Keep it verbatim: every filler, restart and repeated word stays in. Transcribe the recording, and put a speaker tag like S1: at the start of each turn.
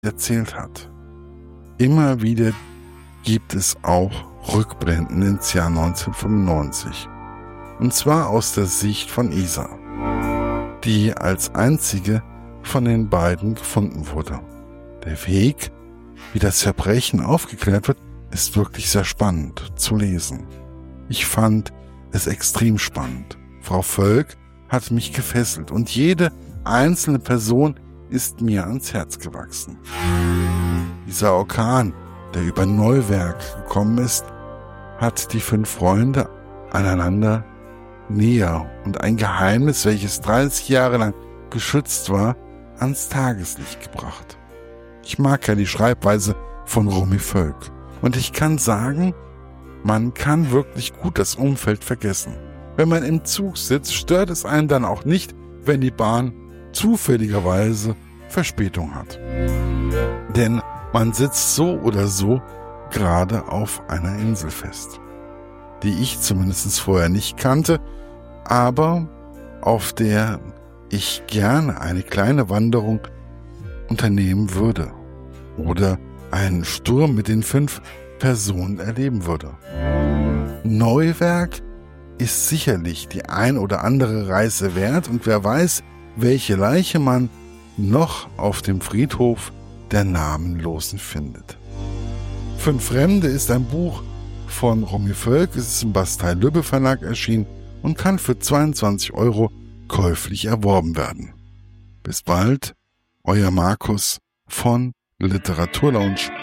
S1: erzählt hat. Immer wieder gibt es auch Rückblenden ins Jahr neunzehnhundertfünfundneunzig. Und zwar aus der Sicht von Isa, die als einzige von den beiden gefunden wurde. Der Weg, wie das Verbrechen aufgeklärt wird, ist wirklich sehr spannend zu lesen. Ich fand es extrem spannend. Frau Völk hat mich gefesselt und jede einzelne Person ist mir ans Herz gewachsen. Dieser Orkan, der über Neuwerk gekommen ist, hat die fünf Freunde aneinander näher und ein Geheimnis, welches dreißig Jahre lang geschützt war, ans Tageslicht gebracht. Ich mag ja die Schreibweise von Romy Völk und ich kann sagen, man kann wirklich gut das Umfeld vergessen. Wenn man im Zug sitzt, stört es einen dann auch nicht, wenn die Bahn zufälligerweise Verspätung hat. Denn man sitzt so oder so gerade auf einer Insel fest, die ich zumindest vorher nicht kannte, aber auf der ich gerne eine kleine Wanderung unternehmen würde oder einen Sturm mit den fünf Personen erleben würde. Neuwerk ist sicherlich die ein oder andere Reise wert und wer weiß, welche Leiche man noch auf dem Friedhof der Namenlosen findet. Fünf Fremde ist ein Buch von Romy Völk, es ist im Bastei-Lübbe Verlag erschienen und kann für zweiundzwanzig Euro käuflich erworben werden. Bis bald, euer Markus von literaturlaunch